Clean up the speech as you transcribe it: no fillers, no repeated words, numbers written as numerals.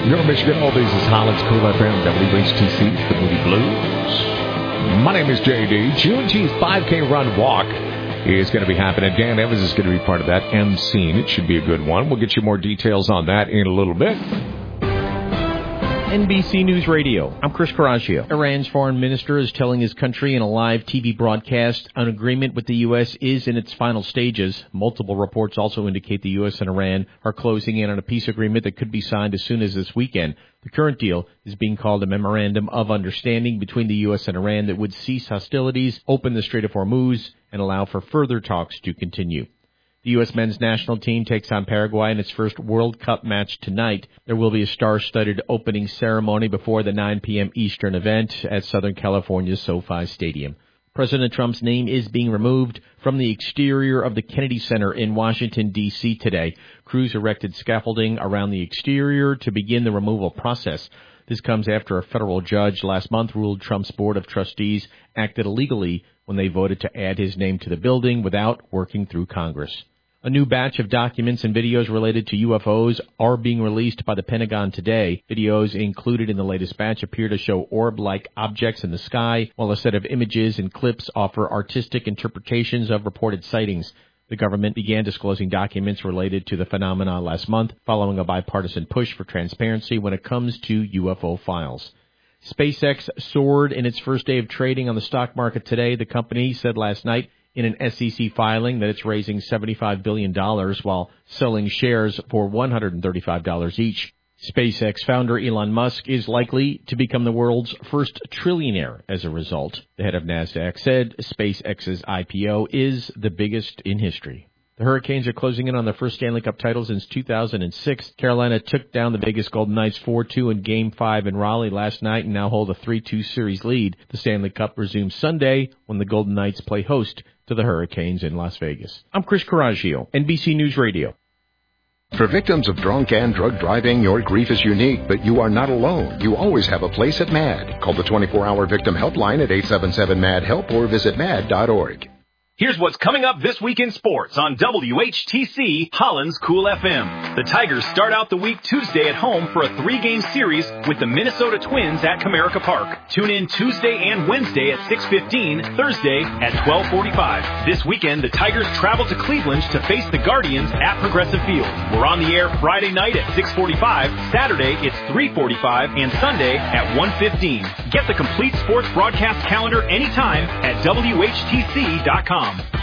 Your Michigan Oldies is Holland's Cool FM, WHTC, the Moody Blues. My name is JD. Juneteenth 5K Run Walk is going to be happening. Dan Evans is going to be part of that emceeing. It should be a good one. We'll get you more details on that in a little bit. NBC News Radio. I'm Chris Carrascio. Iran's foreign minister is telling his country in a live TV broadcast an agreement with the U.S. is in its final stages. Multiple reports also indicate the U.S. and Iran are closing in on a peace agreement that could be signed as soon as this weekend. The current deal is being called a Memorandum of Understanding between the U.S. and Iran that would cease hostilities, open the Strait of Hormuz, and allow for further talks to continue. The U.S. men's national team takes on Paraguay in its first World Cup match tonight. There will be a star-studded opening ceremony before the 9 p.m. Eastern event at Southern California's SoFi Stadium. President Trump's name is being removed from the exterior of the Kennedy Center in Washington, D.C. today. Crews erected scaffolding around the exterior to begin the removal process. This comes after a federal judge last month ruled Trump's Board of Trustees acted illegally when they voted to add his name to the building without working through Congress. A new batch of documents and videos related to UFOs are being released by the Pentagon today. Videos included in the latest batch appear to show orb-like objects in the sky, while a set of images and clips offer artistic interpretations of reported sightings. The government began disclosing documents related to the phenomena last month, following a bipartisan push for transparency when it comes to UFO files. SpaceX soared in its first day of trading on the stock market today. The company said last night in an SEC filing that it's raising $75 billion while selling shares for $135 each. SpaceX founder Elon Musk is likely to become the world's first trillionaire as a result. The head of NASDAQ said SpaceX's IPO is the biggest in history. The Hurricanes are closing in on their first Stanley Cup title since 2006. Carolina took down the Vegas Golden Knights 4-2 in Game 5 in Raleigh last night and now hold a 3-2 series lead. The Stanley Cup resumes Sunday when the Golden Knights play host to the Hurricanes in Las Vegas. I'm Chris Carrascio, NBC News Radio. For victims of drunk and drug driving, your grief is unique, but you are not alone. You always have a place at MAD. Call the 24-hour victim helpline at 877-MAD-HELP or visit mad.org. Here's what's coming up this week in sports on WHTC, Holland's Cool FM. The Tigers start out the week Tuesday at home for a 3-game series with the Minnesota Twins at Comerica Park. Tune in Tuesday and Wednesday at 6:15, Thursday at 12:45. This weekend, the Tigers travel to Cleveland to face the Guardians at Progressive Field. We're on the air Friday night at 6:45, Saturday it's 3:45, and Sunday at 1:15. Get the complete sports broadcast calendar anytime at WHTC.com.